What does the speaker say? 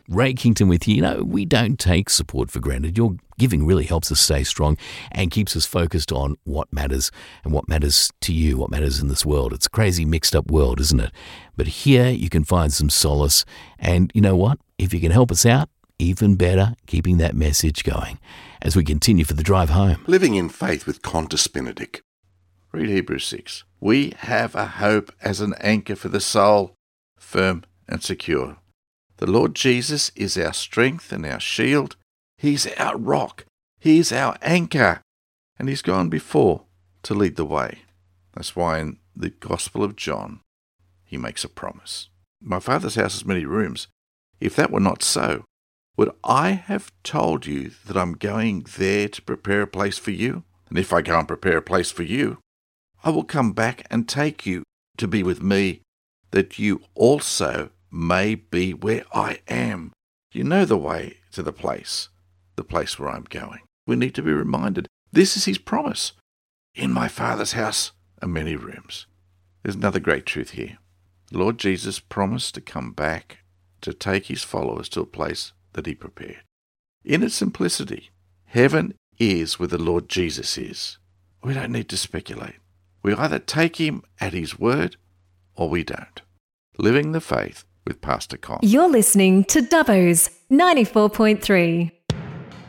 Ray Kington with you. You know, we don't take support for granted. Your giving really helps us stay strong and keeps us focused on what matters and what matters to you, what matters in this world. It's a crazy mixed up world, isn't it? But here you can find some solace. And you know what? If you can help us out, even better, keeping that message going as we continue for the drive home. Living in faith with Qantas Benedict. Read Hebrews 6. We have a hope as an anchor for the soul, firm and secure. The Lord Jesus is our strength and our shield. He's our rock. He's our anchor. And he's gone before to lead the way. That's why in the Gospel of John, he makes a promise. My Father's house has many rooms. If that were not so, would I have told you that I'm going there to prepare a place for you? And if I go and prepare a place for you, I will come back and take you to be with me, that you also may be where I am. You know the way to the place where I'm going. We need to be reminded, this is his promise. In my Father's house are many rooms. There's another great truth here. The Lord Jesus promised to come back to take his followers to a place that he prepared. In its simplicity, heaven is where the Lord Jesus is. We don't need to speculate. We either take him at his word or we don't. Living the faith with Pastor Con. You're listening to Dubbo's 94.3.